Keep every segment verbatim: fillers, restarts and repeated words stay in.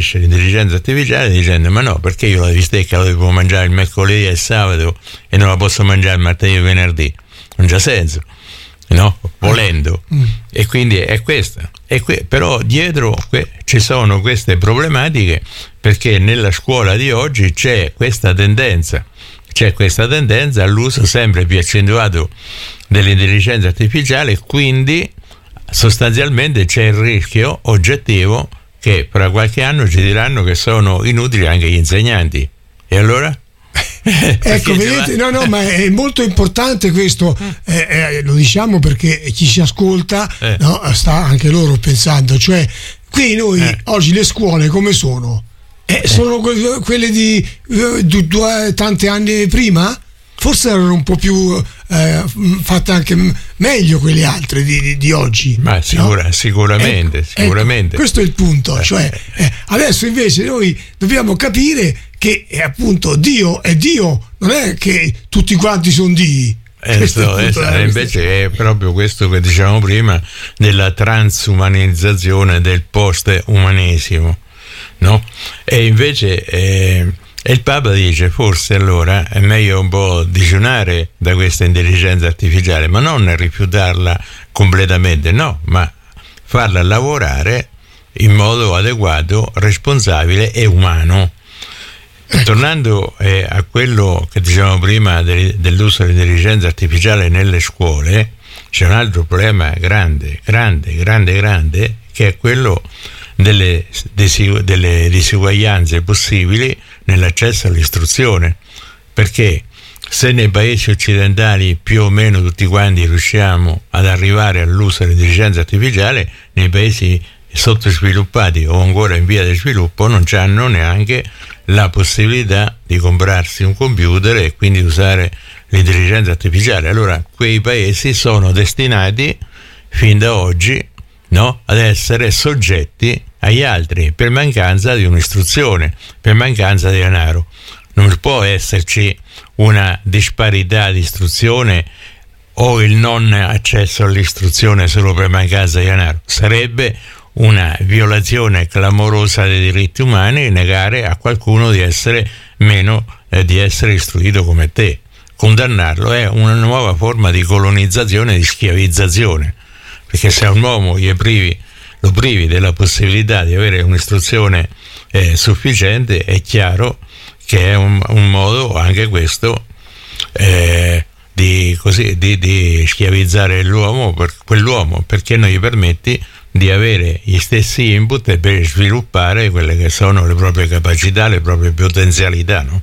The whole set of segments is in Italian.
esce l'intelligenza artificiale dicendo: ma no, perché io la bistecca la devo mangiare il mercoledì e il sabato e non la posso mangiare il martedì e il venerdì? Non c'ha senso, no? Volendo. Mm. E quindi è questa. E que- però dietro que- ci sono queste problematiche, perché nella scuola di oggi c'è questa tendenza, c'è questa tendenza all'uso sempre più accentuato dell'intelligenza artificiale, e quindi sostanzialmente c'è il rischio oggettivo che fra qualche anno ci diranno che sono inutili anche gli insegnanti. E allora? Ecco, vedete, no, no, ma è molto importante questo, eh, eh, lo diciamo perché chi ci ascolta eh. no, sta anche loro pensando, cioè qui noi eh. oggi le scuole come sono? Eh, eh. Sono que- quelle di uh, due, due, tanti anni prima? Forse erano un po' più eh, fatte anche meglio quelle altre di, di, di oggi. Ma sicura, no? sicuramente, ecco, ecco, sicuramente. questo è il punto, cioè eh, adesso invece noi dobbiamo capire che eh, appunto Dio è Dio, non è che tutti quanti sono Dii. Eh, so, è punto, eh, invece è proprio questo che dicevamo prima della transumanizzazione del post-umanesimo, no? E invece eh, e il Papa dice: forse allora è meglio un po' digiunare da questa intelligenza artificiale, ma non rifiutarla completamente, no, ma farla lavorare in modo adeguato, responsabile e umano. Ecco. Tornando eh, a quello che dicevamo prima de- dell'uso dell'intelligenza artificiale nelle scuole, c'è un altro problema grande, grande, grande, grande, che è quello delle, desi- delle disuguaglianze possibili nell'accesso all'istruzione, perché se nei paesi occidentali più o meno tutti quanti riusciamo ad arrivare all'uso dell'intelligenza artificiale, nei paesi sottosviluppati o ancora in via di sviluppo non hanno neanche la possibilità di comprarsi un computer e quindi usare l'intelligenza artificiale. Allora quei paesi sono destinati fin da oggi, no, ad essere soggetti agli altri per mancanza di un'istruzione, per mancanza di denaro. Non può esserci una disparità di istruzione o il non accesso all'istruzione solo per mancanza di denaro. Sarebbe una violazione clamorosa dei diritti umani negare a qualcuno di essere meno eh, di essere istruito come te. Condannarlo è una nuova forma di colonizzazione e di schiavizzazione, perché se a un uomo gli privi, lo privi della possibilità di avere un'istruzione eh, sufficiente, è chiaro che è un, un modo anche questo eh, di, così, di, di schiavizzare l'uomo, per, quell'uomo, perché non gli permetti di avere gli stessi input per sviluppare quelle che sono le proprie capacità, le proprie potenzialità, no?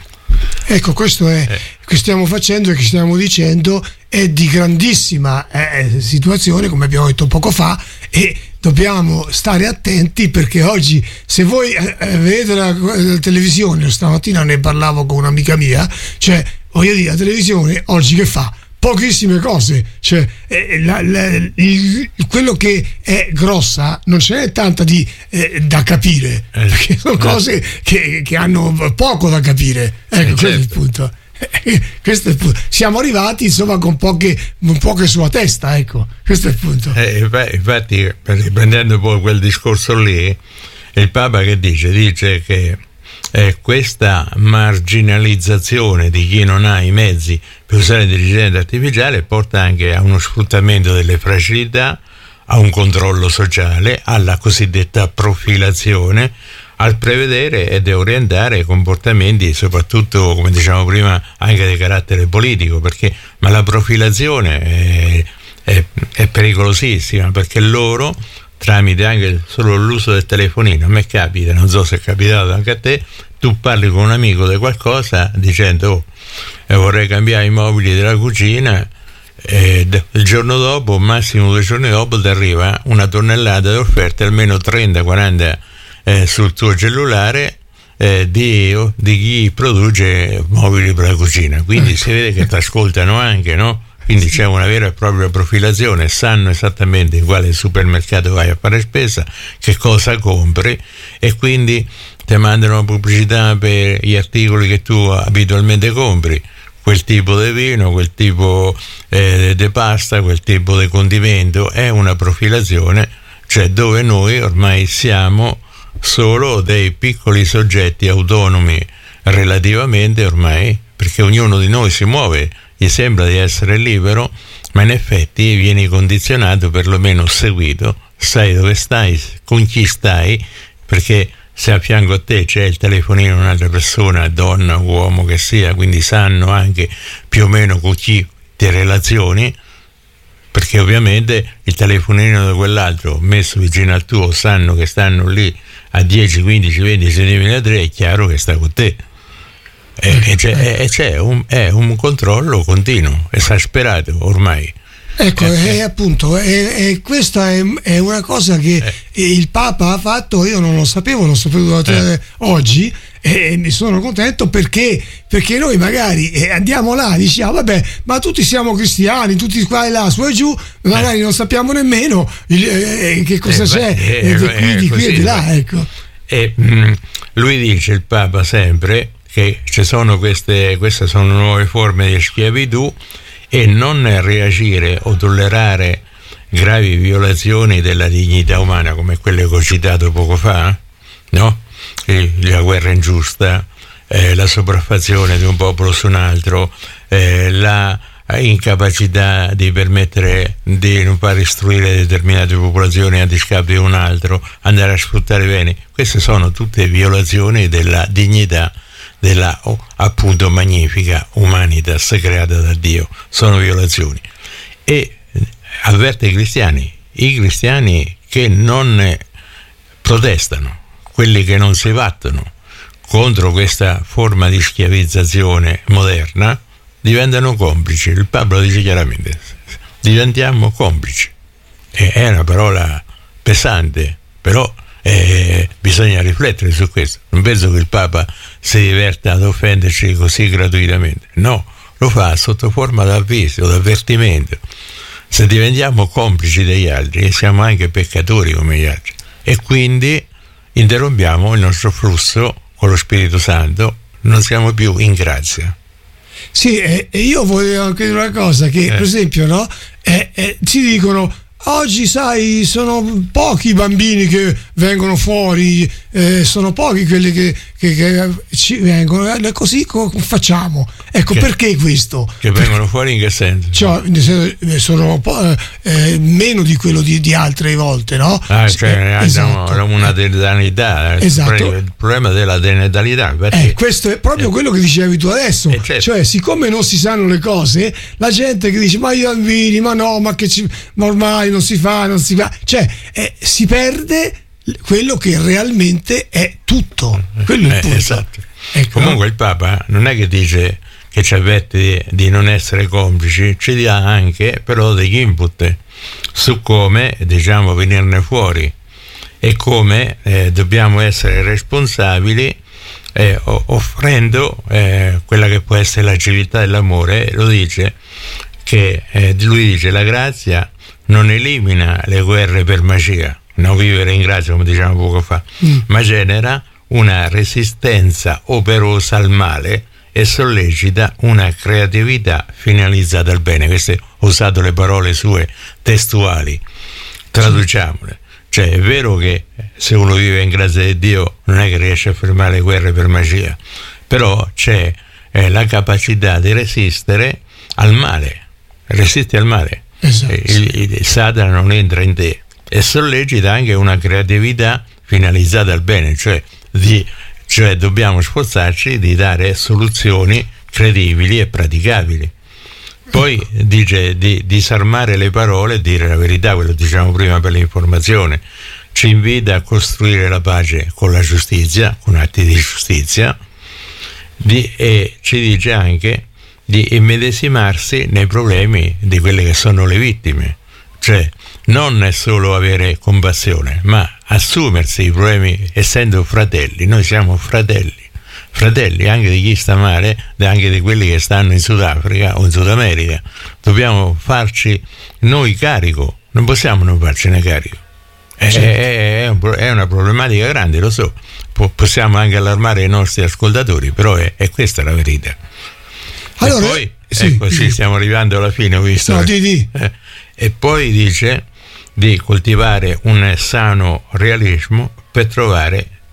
Ecco, questo è eh. che stiamo facendo e che stiamo dicendo è di grandissima eh, situazione, come abbiamo detto poco fa, e dobbiamo stare attenti, perché oggi, se voi eh, vedete la, la televisione, stamattina ne parlavo con un'amica mia, cioè voglio dire, la televisione oggi che fa? Pochissime cose, cioè eh, la, la, il, quello che è grossa non ce n'è tanta di, eh, da capire, eh, perché sono eh. cose che, che hanno poco da capire, ecco, eh, questo certo. è il punto. Eh, questo è il punto. Siamo arrivati insomma con poche, con poche sulla testa, ecco, questo è il punto. Eh, infatti, riprendendo poi quel discorso lì, il Papa che dice? Dice che Eh, questa marginalizzazione di chi non ha i mezzi per usare l'intelligenza artificiale porta anche a uno sfruttamento delle fragilità, a un controllo sociale, alla cosiddetta profilazione, al prevedere ed orientare comportamenti, soprattutto, come dicevamo prima, anche di carattere politico, perché ma la profilazione è, è, è pericolosissima, perché loro, tramite anche solo l'uso del telefonino, a me capita, non so se è capitato anche a te, tu parli con un amico di qualcosa dicendo oh, eh, vorrei cambiare i mobili della cucina, e il giorno dopo, massimo due giorni dopo, ti arriva una tonnellata di offerte, almeno trenta quaranta eh, sul tuo cellulare eh, di, di chi produce mobili per la cucina, quindi si vede che ti ascoltano anche, no? Quindi c'è una vera e propria profilazione, sanno esattamente in quale supermercato vai a fare spesa, che cosa compri, e quindi ti mandano pubblicità per gli articoli che tu abitualmente compri, quel tipo di vino, quel tipo eh, di pasta, quel tipo di condimento. È una profilazione, cioè dove noi ormai siamo solo dei piccoli soggetti autonomi relativamente ormai, perché ognuno di noi si muove, gli sembra di essere libero, ma in effetti vieni condizionato, perlomeno seguito, sai dove stai, con chi stai, perché se a fianco a te c'è il telefonino di un'altra persona, donna, uomo che sia, quindi sanno anche più o meno con chi ti relazioni, perché ovviamente il telefonino di quell'altro messo vicino al tuo, sanno che stanno lì a dieci, quindici, venti centimetri, è chiaro che sta con te. E, e c'è, e c'è un, è un controllo continuo, esasperato ormai. Ecco, eh, e appunto, e, e questa è, è una cosa che eh. il Papa ha fatto, io non lo sapevo, l'ho saputo eh. oggi, e mi sono contento perché, perché noi magari eh, andiamo là e diciamo vabbè, ma tutti siamo cristiani, tutti qua e là, su e giù, magari eh. non sappiamo nemmeno il, eh, che cosa eh, c'è eh, eh, qui di qui e di là, ecco. E mh, lui dice, il Papa, sempre che ci sono queste, queste sono nuove forme di schiavitù, e non reagire o tollerare gravi violazioni della dignità umana come quelle che ho citato poco fa, no? La guerra ingiusta, eh, la sopraffazione di un popolo su un altro, eh, la incapacità di permettere di non far istruire determinate popolazioni a discapito di un altro, andare a sfruttare beni. Queste sono tutte violazioni della dignità della oh, appunto magnifica humanitas creata da Dio, sono violazioni. E avverte i cristiani, i cristiani che non protestano, quelli che non si battono contro questa forma di schiavizzazione moderna, diventano complici. Il Papa lo dice chiaramente, diventiamo complici. E è una parola pesante, però Eh, bisogna riflettere su questo. Non penso che il Papa si diverta ad offenderci così gratuitamente, no, lo fa sotto forma d'avviso, d'avvertimento. Se diventiamo complici degli altri, siamo anche peccatori come gli altri, e quindi interrompiamo il nostro flusso con lo Spirito Santo, non siamo più in grazia. Sì, e eh, io volevo anche dire una cosa, che eh. per esempio, no, eh, eh, ci dicono oggi, sai, sono pochi i bambini che vengono fuori, eh, sono pochi quelli che, che, che ci vengono, eh, così co- facciamo. Ecco, che, perché questo? Che vengono fuori in che senso? Cioè, sono po- eh, meno di quello di, di altre volte, no? Ah, cioè, eh, esatto. Hanno una denatalità, esatto. Il problema della denatalità. Eh, questo è proprio eh. quello che dicevi tu adesso. Eh, certo. Cioè, siccome non si sanno le cose, la gente che dice ma i bambini, ma no, ma che ci, ma ormai non si fa, non si fa, cioè eh, si perde quello che realmente è tutto, quello è il punto. Eh, esatto. Ecco. Comunque il Papa non è che dice che ci avverte di, di non essere complici, ci dà anche però degli input su come, diciamo, venirne fuori e come eh, dobbiamo essere responsabili, eh, offrendo eh, quella che può essere la civiltà dell'amore. Lo dice che eh, lui dice la grazia non elimina le guerre per magia, no, vivere in grazia come dicevamo poco fa, mm. ma genera una resistenza operosa al male e sollecita una creatività finalizzata al bene. Queste ho usato le parole sue testuali, traduciamole. Cioè è vero che se uno vive in grazia di Dio non è che riesce a fermare le guerre per magia, però c'è eh, la capacità di resistere al male, resisti al male. Esatto. Il, il, il Satana non entra in te e sollecita anche una creatività finalizzata al bene, cioè, di, cioè dobbiamo sforzarci di dare soluzioni credibili e praticabili. Poi dice di disarmare le parole e dire la verità, quello diciamo prima per l'informazione. Ci invita a costruire la pace con la giustizia, con atti di giustizia, di, e ci dice anche di immedesimarsi nei problemi di quelle che sono le vittime, cioè non è solo avere compassione, ma assumersi i problemi essendo fratelli. Noi siamo fratelli, fratelli anche di chi sta male, anche di quelli che stanno in Sudafrica o in Sud America. Dobbiamo farci noi carico, non possiamo non farcene carico. È, è, è, un, è una problematica grande, lo so, po- possiamo anche allarmare i nostri ascoltatori, però è, è questa la verità. Allora, e poi, sì, ecco, sì, sì, stiamo arrivando alla fine, ho visto. No, di, di. Eh, e poi dice di coltivare un sano realismo per trovare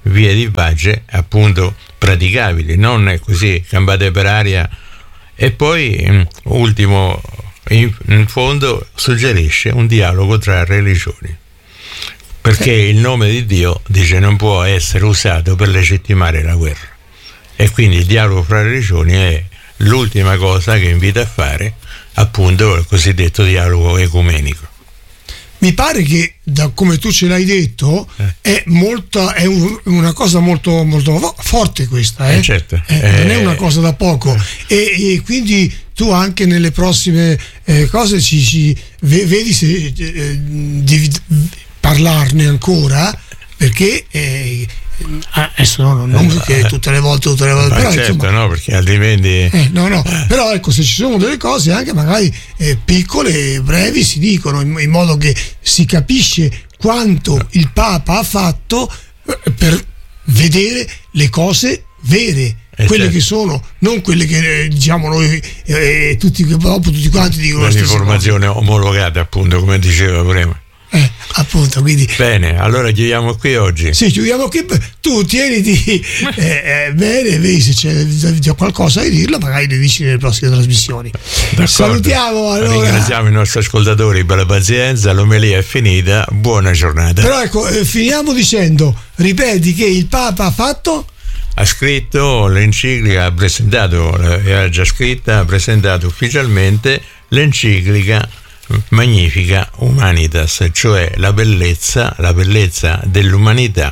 vie di pace appunto praticabili, non è così campate per aria. E poi ultimo, in, in fondo suggerisce un dialogo tra religioni, perché il nome di Dio, dice, non può essere usato per legittimare la guerra, e quindi il dialogo fra religioni è l'ultima cosa che invita a fare, appunto il cosiddetto dialogo ecumenico. Mi pare che, da come tu ce l'hai detto, eh. è, molta, è un, una cosa molto, molto forte questa, eh? Eh certo. eh, eh, non è una cosa da poco, e, e quindi tu anche nelle prossime eh, cose ci, ci vedi se eh, devi parlarne ancora, perché eh, adesso no, non perché tutte le volte tutte le volte però, certo, insomma, no, perché altrimenti eh, no no però ecco, se ci sono delle cose anche magari eh, piccole, brevi, si dicono in, in modo che si capisce quanto il Papa ha fatto eh, per vedere le cose vere, eh, quelle certo. che sono, non quelle che eh, diciamo noi eh, tutti, dopo tutti quanti dicono l'informazione omologata, appunto, come diceva prima. Eh, appunto, quindi bene, allora chiudiamo qui oggi. Sì, chiudiamo qui. Tu tieniti eh, eh, bene, vedi se c'è, c'è qualcosa da dirlo, magari le dici nelle prossime trasmissioni. D'accordo. Salutiamo allora. Ringraziamo i nostri ascoltatori per la pazienza, l'omelia è finita, buona giornata. Però ecco, eh, finiamo dicendo, ripeti che il Papa ha fatto? Ha scritto l'enciclica, ha presentato, era già scritta, ha presentato ufficialmente l'enciclica Magnificat Humanitas, cioè la bellezza, la bellezza dell'umanità,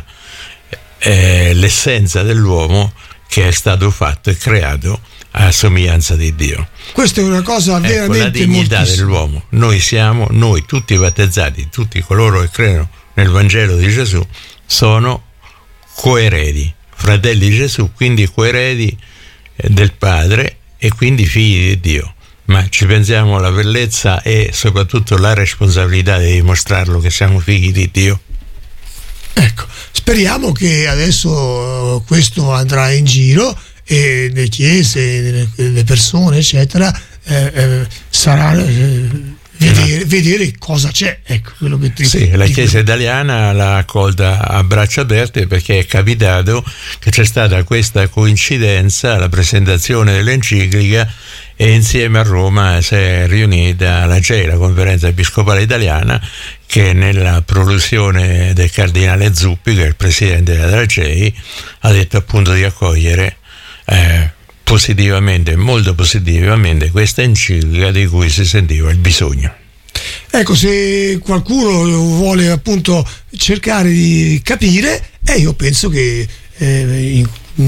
eh, l'essenza dell'uomo che è stato fatto e creato a somiglianza di Dio. Questa è una cosa ecco, veramente la dignità moltissima. dell'uomo. Noi siamo, noi tutti i battezzati, tutti coloro che credono nel Vangelo di Gesù, sono coeredi, fratelli di Gesù, quindi coeredi del Padre e quindi figli di Dio. Ma ci pensiamo alla bellezza e soprattutto la responsabilità di dimostrarlo che siamo figli di Dio. Ecco, speriamo che adesso questo andrà in giro e le chiese, le persone, eccetera, eh, eh, sarà eh, vedere, vedere cosa c'è. Ecco, quello che ti, sì, la Chiesa italiana l'ha accolta a braccia aperte, perché è capitato che c'è stata questa coincidenza, la presentazione dell'enciclica, e insieme a Roma si è riunita la C E I, la Conferenza Episcopale Italiana, che nella prolusione del cardinale Zuppi, che è il presidente della C E I, ha detto appunto di accogliere eh, positivamente, molto positivamente, questa enciclica di cui si sentiva il bisogno. Ecco, se qualcuno vuole appunto cercare di capire, eh, io penso che eh,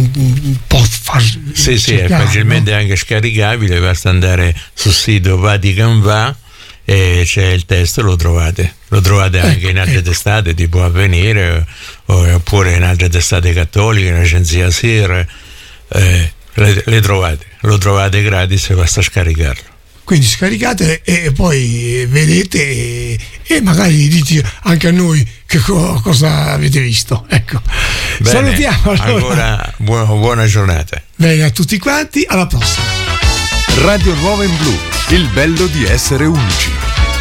può far sì sì è facilmente, no? Anche scaricabile, basta andare sul sito Vatican Va e c'è il testo, lo trovate lo trovate anche ecco, in altre ecco. testate tipo Avvenire, oppure in altre testate cattoliche, in agenzia S I R, eh, le, le trovate lo trovate gratis e basta scaricarlo. Quindi scaricate e poi vedete e, e magari dite anche a noi che co- cosa avete visto. Ecco. Bene, salutiamo allora. Ancora buona, buona giornata. Bene, a tutti quanti, alla prossima. Radio Nuova in Blu, il bello di essere unici.